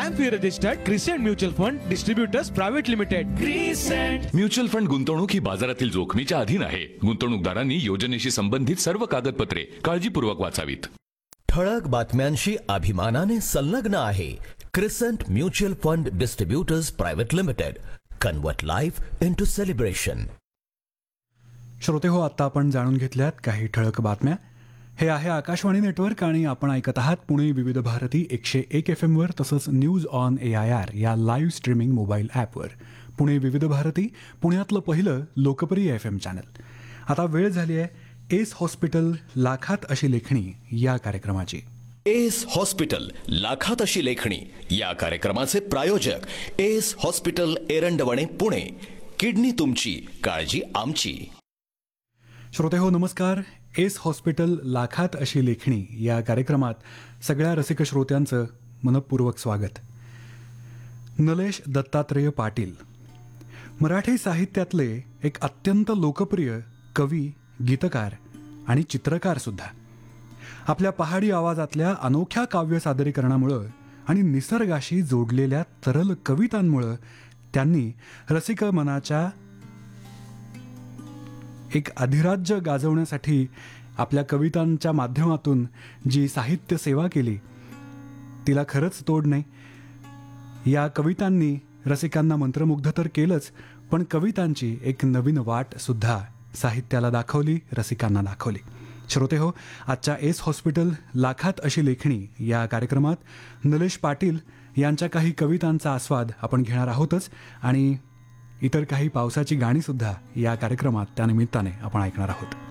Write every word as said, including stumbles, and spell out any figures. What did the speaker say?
Amphi registered crescent mutual fund distributors private limited. Crescent mutual fund गुंतवणूक ही बाजारातील जोखमीच्या अधीन आहे. गुंतवणूकदारांनी योजनेशी संबंधित सर्व कागदपत्रे काळजीपूर्वक वाचावीत. ठळक बातम्यांशी अभिमानाने संलग्न आहे crescent mutual fund distributors private limited. Convert life into celebration. श्रोते हो, आता आपण जाणून घेतल्यात काही ठळक बातम्या. हे आहे आकाशवाणी नेटवर्क आणि आपण ऐकत आहात पुणे विविध भारती एकशे एक एफ एमवर, तसंच news on A I R या लाईव्ह स्ट्रीमिंग मोबाईल ॲपवर. पुणे विविध भारती, पुण्यातलं पहिलं लोकप्रिय एफ एम चॅनल. आता वेळ झाली आहे एस हॉस्पिटल लाखात अशी लेखणी या कार्यक्रमाची. एस हॉस्पिटल लाखात अशी लेखणी या कार्यक्रमाचे प्रायोजक S hospital Erandwane Pune. Kidney तुमची, काळजी आमची. श्रोते हो, नमस्कार. एस हॉस्पिटल लाखात अशी लेखणी या कार्यक्रमात सगळ्या रसिक श्रोत्यांचं मनपूर्वक स्वागत. नलेश दत्तात्रेय पाटील मराठी साहित्यातले एक अत्यंत लोकप्रिय कवी, गीतकार आणि चित्रकार सुद्धा. आपल्या पहाडी आवाजातल्या अनोख्या काव्य सादरीकरणामुळं आणि निसर्गाशी जोडलेल्या तरल कवितांमुळं त्यांनी रसिक मनाच्या एक अधिराज्य गाजवण्यासाठी आपल्या कवितांच्या माध्यमातून जी साहित्य सेवा केली तिला खरंच तोड नाही. या कवितांनी रसिकांना मंत्रमुग्ध तर केलंच, पण कवितांची एक नवीन वाट सुद्धा साहित्याला दाखवली, रसिकांना दाखवली. श्रोते हो, आजच्या एस हॉस्पिटल लाखात अशी लेखणी या कार्यक्रमात नलेश पाटील यांच्या काही कवितांचा आस्वाद आपण घेणार आहोतच आणि इतर काही पावसाची गाणीसुद्धा या कार्यक्रमात त्यानिमित्ताने आपण ऐकणार आहोत.